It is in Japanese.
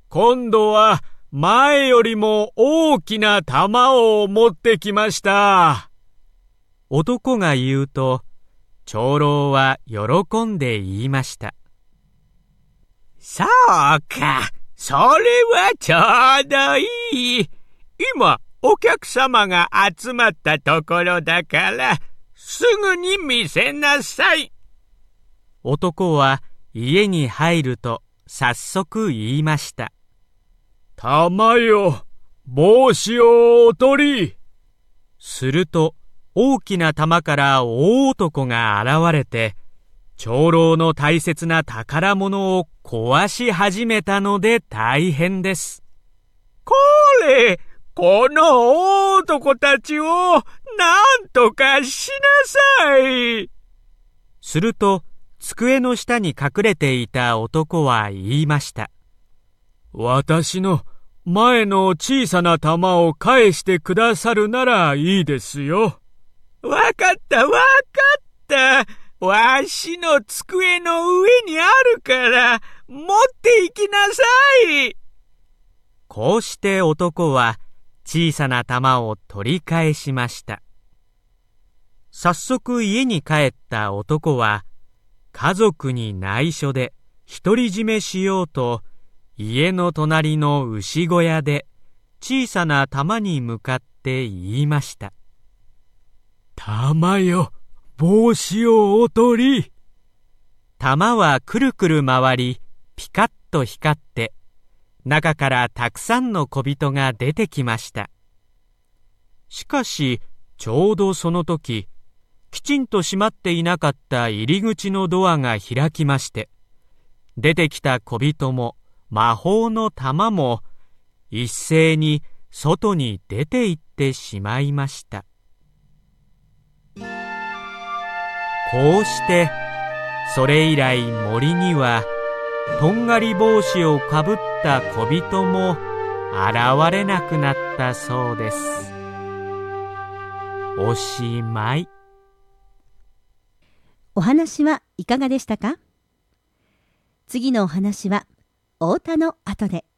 今度は前よりも大きな玉を持ってきました。 男が言うと、長老は喜んで言いました。 そうか、それはちょうどいい。今、お客様が集まったところだから、すぐに見せなさい。 男は家に入ると早速言いました。 玉よ、帽子をお取り。 すると、大きな玉から大男が現れて、長老の大切な宝物を壊し始めたので大変です。 この大男たちをなんとかしなさい。 すると、机の下に隠れていた男は言いました。 私の前の小さな玉を返してくださるならいいですよ。 わかった。わしの机の上にあるから持って行きなさい。 こうして男は小さな玉を取り返しました。早速家に帰った男は家族に内緒で独り占めしようと家の隣の牛小屋で小さな玉に向かって言いました。 玉よ、帽子をお取り。 玉はくるくる回り、ピカッと光って、中からたくさんの小人が出てきました。しかし、ちょうどその時、きちんと閉まっていなかった入り口のドアが開きまして、出てきた小人も魔法の玉も一斉に外に出て行ってしまいました。こうして、それ以来森には、とんがり帽子をかぶった小人も現れなくなったそうです。おしまい。 お話はいかがでしたか？次のお話は、お歌の後で。